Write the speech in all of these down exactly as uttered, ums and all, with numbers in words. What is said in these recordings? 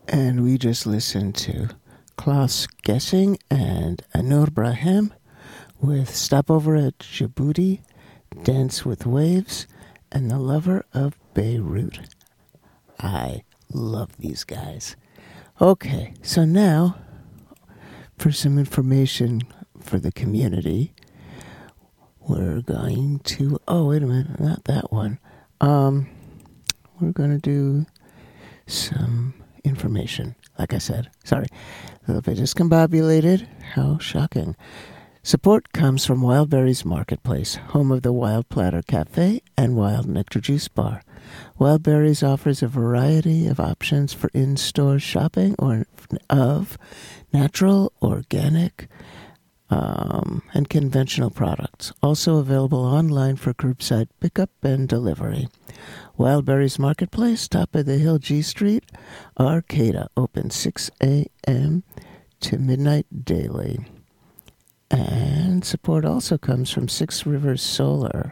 And we just listened to Klaus Gessing and Anur Brahim with Stopover at Djibouti, Dance with Waves, and The Lover of Beirut. I love these guys. Okay, so now for some information for the community, we're going to, oh, wait a minute, not that one. Um, we're going to do some information, like I said. Sorry, a little bit discombobulated. How shocking. Support comes from Wildberries Marketplace, home of the Wild Platter Cafe and Wild Nectar Juice Bar. Wildberries offers a variety of options for in-store shopping or of natural, organic, um, and conventional products. Also available online for curbside pickup and delivery. Wildberries Marketplace, top of the hill, G Street, Arcata, open six a.m. to midnight daily. And support also comes from Six Rivers Solar.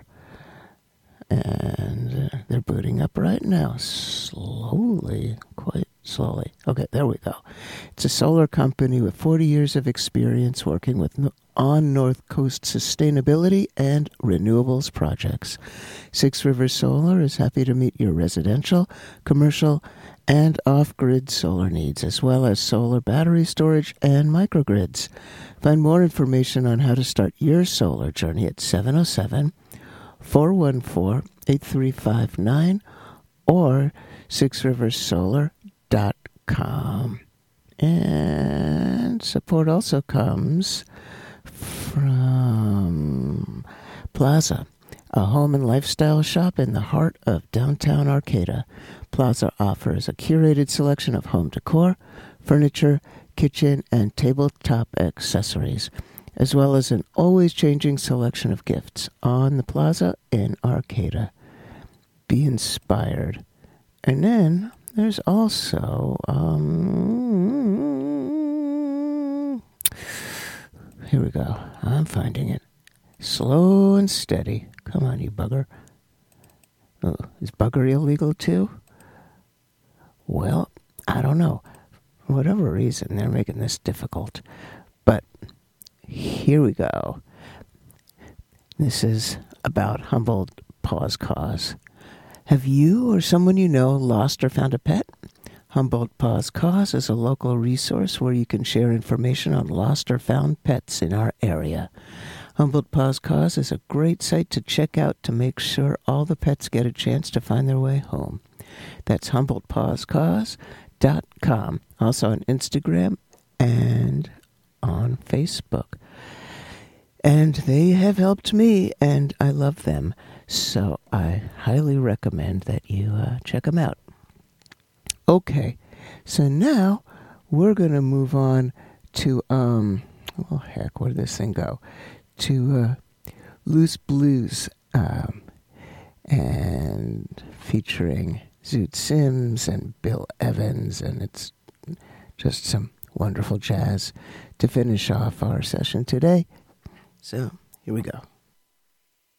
And uh, they're booting up right now, slowly, quite slowly. Okay, there we go. It's a solar company with forty years of experience working with no- on North Coast sustainability and renewables projects. Six Rivers Solar is happy to meet your residential, commercial, and off-grid solar needs, as well as solar battery storage and microgrids. Find more information on how to start your solar journey at seven oh seven, four one four, eight three five nine or six rivers solar dot com. And support also comes from Plaza, a home and lifestyle shop in the heart of downtown Arcata. Plaza offers a curated selection of home decor, furniture, kitchen, and tabletop accessories, as well as an always-changing selection of gifts on the Plaza in Arcata. Be inspired. And then there's also, um, here we go. I'm finding it. Slow and steady. Come on, you bugger. Oh, is buggery illegal too? Well, I don't know. For whatever reason, they're making this difficult. But here we go. This is about Humboldt Paws Cause. Have you or someone you know lost or found a pet? Humboldt Paws Cause is a local resource where you can share information on lost or found pets in our area. Humboldt Paws Cause is a great site to check out to make sure all the pets get a chance to find their way home. That's humboldt paws cause dot com. Also on Instagram and on Facebook. And they have helped me, and I love them. So I highly recommend that you uh, check them out. Okay, so now we're going to move on to, um, well, heck, where did this thing go? To uh, Loose Blues, um, and featuring Zoot Sims and Bill Evans, and it's just some wonderful jazz to finish off our session today. So, here we go.